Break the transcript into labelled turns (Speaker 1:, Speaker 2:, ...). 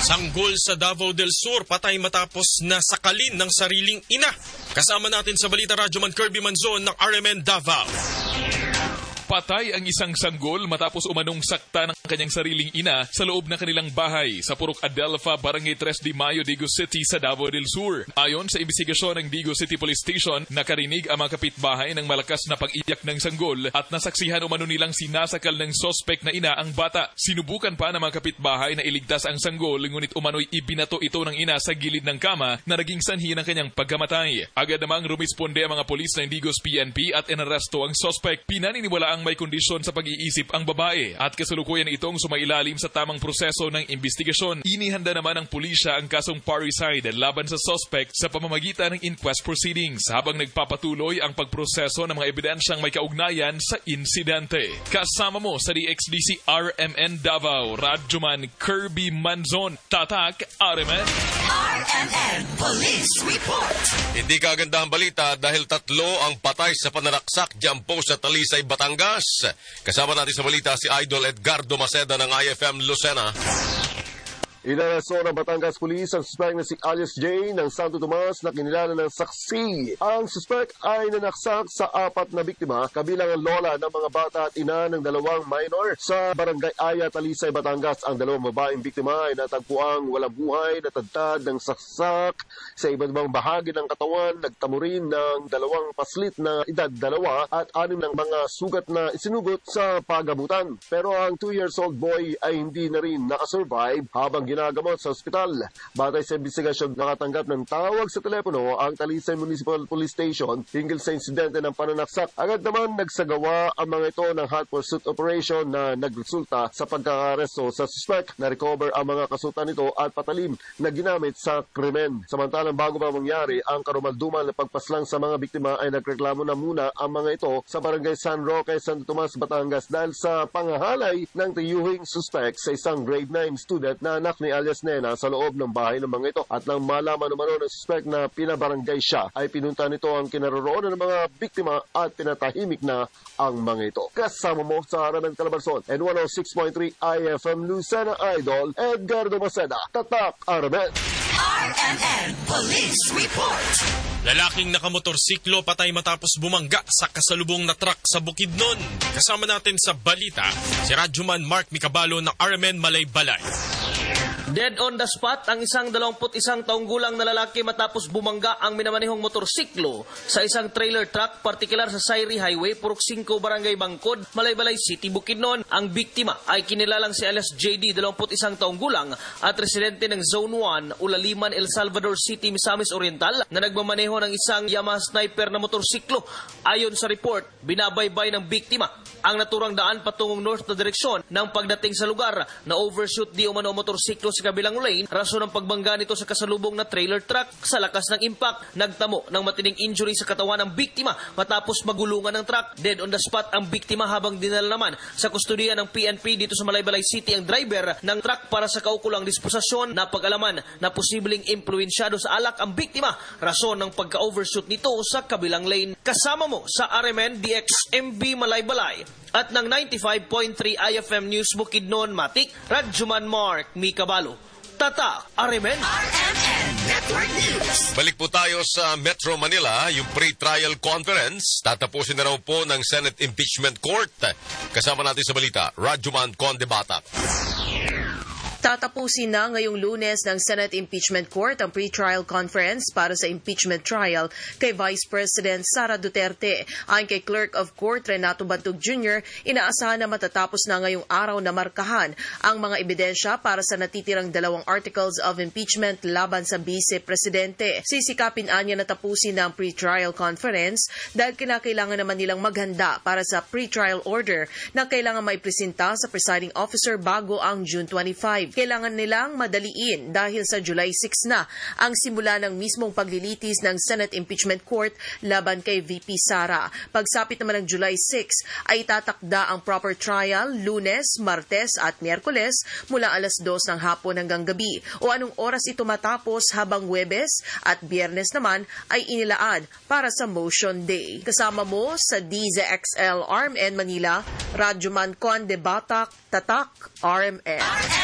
Speaker 1: Sanggol sa Davao del Sur, patay matapos na sakalin ng sariling ina. Kasama natin sa Balita Radyoman Kirby Manzon ng RMN Davao.
Speaker 2: Patay ang isang sanggol matapos umanong sakta ng kanyang sariling ina sa loob ng kanilang bahay sa Purok Adelfa, Barangay 3 de Mayo, Digos City sa Davao del Sur. Ayon sa imbestigasyon ng Digos City Police Station, nakarinig ang mga kapitbahay ng malakas na pag-iyak ng sanggol at nasaksihan umano nilang sinasakal ng sospek na ina ang bata. Sinubukan pa ng mga kapitbahay na iligtas ang sanggol, ngunit umano'y ibinato ito ng ina sa gilid ng kama na naging sanhi ng kanyang pagkamatay. Agad namang rumisponde ang mga polis ng Digos PNP at inaresto ang sospek. Pinaniniwala ang may kondisyon sa pag-iisip ang babae at kasalukuyan itong sumailalim sa tamang proseso ng investigasyon. Inihanda naman ng pulisya ang kasong parricide laban sa suspect sa pamamagitan ng inquest proceedings habang nagpapatuloy ang pagproseso ng mga ebidensyang may kaugnayan sa insidente. Kasama mo sa DXDC RMN Davao, Radyoman Kirby Manzon, Tatak RMN.
Speaker 3: RMN Police Report.
Speaker 4: Hindi kagandahang balita dahil 3 ang patay sa pananaksak dyan po sa Talisay, Batangas. Kasama natin sa balita si Idol Edgardo Maceda ng IFM Lucena.
Speaker 5: Inaresto ng Batangas Police ang suspect na si Alias J. ng Santo Tomas na kinilala ng saksi. Ang suspect ay nanaksak sa 4 na biktima, kabilang ang lola ng mga bata at ina ng 2 minor sa Barangay Aya, Talisay, Batangas. Ang 2 babaeng biktima ay natagpuang walang buhay, natadtad ng saksak sa iba't ibang bahagi ng katawan, nagtamo rin ng 2 paslit na edad 2 at 6 ng mga sugat na isinugot sa pagamutan. Pero ang 2 years old boy ay hindi na rin nakasurvive habang ginagamot sa ospital. Batay sa investigasyon, nakatanggap ng tawag sa telepono ang Talisay Municipal Police Station hinggil sa insidente ng pananaksak. Agad naman nagsagawa ang mga ito ng hot pursuit operation na nagresulta sa pagkakaresto sa suspect. Na-recover ang mga kasutan nito at patalim na ginamit sa krimen. Samantalang bago pa mangyari ang karumaldumal na pagpaslang sa mga biktima ay nagreklamo na muna ang mga ito sa Barangay San Roque, Santo Tomas, Batangas dahil sa pangahalay ng tiyuhing suspect sa isang grade 9 student na anak ni alias Nena sa loob ng bahay ng mga ito. At nang malaman umano ng suspect na pinabarangay siya, ay pinunta nito ang kinaroroonan ng mga biktima at pinatahimik na ang mga ito. Kasama mo sa Harapan Calabarzon and 106.3 IFM Lucena, Idol Edgardo Maceda, Tatak RMN.
Speaker 3: RMN Police Report.
Speaker 1: Lalaking nakamotorsiklo patay matapos bumangga sa kasalubong na truck sa Bukidnon. Kasama natin sa balita si Radyoman Mark Micabalo ng RMN Malaybalay.
Speaker 6: Dead on the spot ang isang 21 taong gulang na lalaki matapos bumangga ang minamanehong motorsiklo sa isang trailer truck, partikular sa Sairi Highway, Purok 5, Barangay Bangkod, Malaybalay City, Bukidnon. Ang biktima ay kinilalang si alias JD, 21 taong gulang at residente ng Zone 1, Ulaliman, El Salvador City, Misamis Oriental na nagmamaneho ng isang Yamaha Sniper na motorsiklo. Ayon sa report, binabaybay ng biktima ang naturang daan patungong north na direksyon. Nang pagdating sa lugar, na overshoot di umano motorsiklo sa kabilang lane, rason ng pagbangga nito sa kasalubong na trailer truck. Sa lakas ng impact, nagtamo ng matinding injury sa katawan ng biktima matapos magulungan ng truck. Dead on the spot ang biktima habang dinala naman sa kustudiya ng PNP dito sa Malaybalay City ang driver ng truck para sa kaukulang disposisyon. Napag-alaman na posibleng impluensyado sa alak ang biktima, rason ng pagka-overshoot nito sa kabilang lane. Kasama mo sa RMN DXMB Malaybalay at ng 95.3 IFM News Bukidnon, Matik, Radyoman Mark Micabalo. Tata, RMN.
Speaker 3: RMN Network News.
Speaker 4: Balik po tayo sa Metro Manila, yung pre-trial conference. Tatapusin na raw po ng Senate Impeachment Court. Kasama natin sa balita, Radyoman Conde Batak.
Speaker 7: Tatapusin na ngayong Lunes ng Senate Impeachment Court ang pre-trial conference para sa impeachment trial kay Vice President Sara Duterte. Ayon kay Clerk of Court Renato Bantug Jr., inaasahan na matatapos na ngayong araw na markahan ang mga ebidensya para sa natitirang 2 articles of impeachment laban sa Vice Presidente. Sisikapin anya na tapusin na ang pre-trial conference dahil kinakailangan naman nilang maghanda para sa pre-trial order na kailangan maipresenta sa presiding officer bago ang June 25. Kailangan nilang madaliin dahil sa July 6 na ang simula ng mismong paglilitis ng Senate Impeachment Court laban kay VP Sara. Pagsapit naman ng July 6 ay tatakda ang proper trial Lunes, Martes at Miyerkules mula alas 2 ng hapon hanggang gabi o anong oras ito matapos habang Huwebes at Biyernes naman ay inilaan para sa motion day. Kasama mo sa DZXL RMN Manila, Radyoman Conde Batak, Tatak, RMN.